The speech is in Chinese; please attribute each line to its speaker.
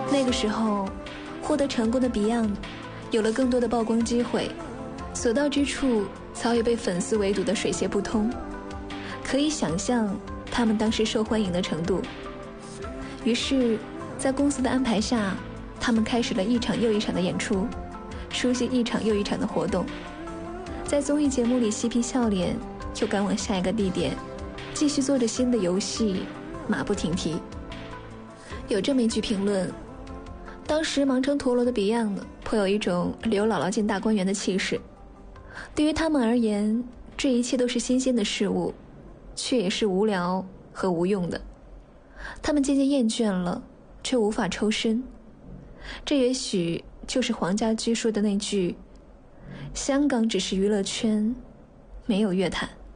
Speaker 1: 那个时候，获得成功的 Beyond 有了更多的曝光机会，所到之处早已被粉丝围堵得水泄不通，可以想象他们当时受欢迎的程度。于是在公司的安排下，他们开始了一场又一场的演出，出席一场又一场的活动，在综艺节目里嬉皮笑脸，又赶往下一个地点，继续做着新的游戏，马不停蹄。有这么一句评论，当时忙成陀螺的 Beyond 颇有一种刘姥姥进大观园的气势。对于他们而言，这一切都是新鲜的事物，却也是无聊和无用的。他们渐渐厌倦了，却无法抽身。这也许就是黄家驹说的那句：香港只是娱乐圈，没有乐坛。